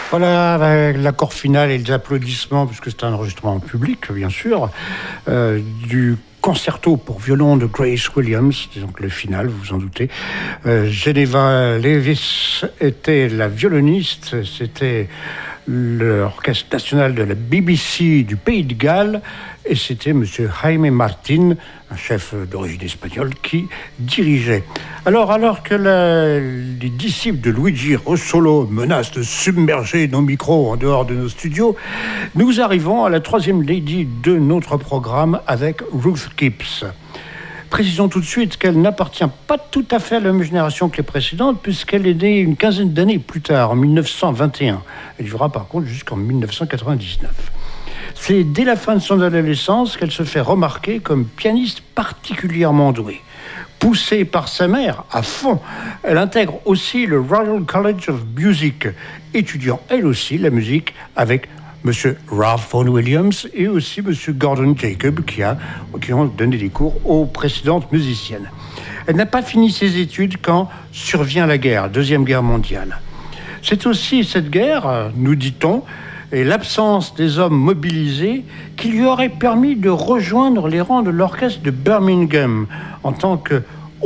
Voilà, avec l'accord final et les applaudissements, puisque c'est un enregistrement public, bien sûr, du concerto pour violon de Grace Williams, donc le final, vous vous en doutez. Geneva Lewis était la violoniste, c'était l'orchestre national de la BBC du Pays de Galles, et c'était M. Jaime Martin, un chef d'origine espagnole, qui dirigeait. Alors que les disciples de Luigi Russolo menacent de submerger nos micros en dehors de nos studios, nous arrivons à la troisième lady de notre programme avec Ruth Gibbs. Précisons tout de suite qu'elle n'appartient pas tout à fait à la même génération que les précédentes, puisqu'elle est née une quinzaine d'années plus tard, en 1921. Elle vivra par contre jusqu'en 1999. C'est dès la fin de son adolescence qu'elle se fait remarquer comme pianiste particulièrement douée. Poussée par sa mère à fond, elle intègre aussi le Royal College of Music, étudiant elle aussi la musique avec M. Ralph Vaughan Williams et aussi M. Gordon Jacob qui ont donné des cours aux précédentes musiciennes. Elle n'a pas fini ses études quand survient la guerre, Deuxième Guerre mondiale. C'est aussi cette guerre, nous dit-on, et l'absence des hommes mobilisés qui lui aurait permis de rejoindre les rangs de l'orchestre de Birmingham en tant que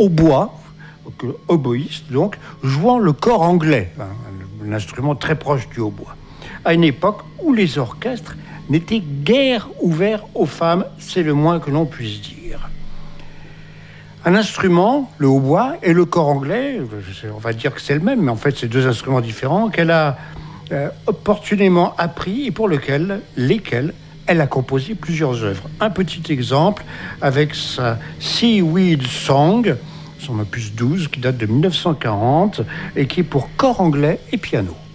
oboïste, donc, jouant le cor anglais, un instrument très proche du hautbois, à une époque où les orchestres n'étaient guère ouverts aux femmes, c'est le moins que l'on puisse dire. Un instrument, le hautbois, et le cor anglais, on va dire que c'est le même, mais en fait c'est deux instruments différents qu'elle a opportunément appris et pour lesquels elle a composé plusieurs œuvres. Un petit exemple avec sa Seaweed Song, son opus 12, qui date de 1940 et qui est pour cor anglais et piano.